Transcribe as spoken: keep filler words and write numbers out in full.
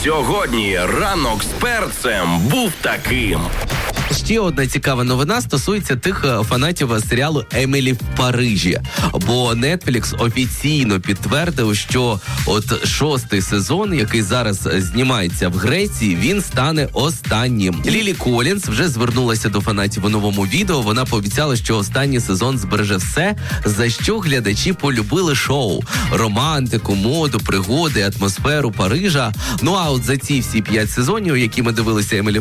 Сьогодні ранок з перцем був таким. Ще одна цікава новина стосується тих фанатів серіалу «Емілі в Парижі». Бо Netflix офіційно підтвердив, що от шостий сезон, який зараз знімається в Греції, він стане останнім. Лілі Колінс вже звернулася до фанатів у новому відео. Вона пообіцяла, що останній сезон збереже все, за що глядачі полюбили шоу. Романтику, моду, пригоди, атмосферу Парижа. Ну а от за ці всі п'ять сезонів, які ми дивилися «Емілі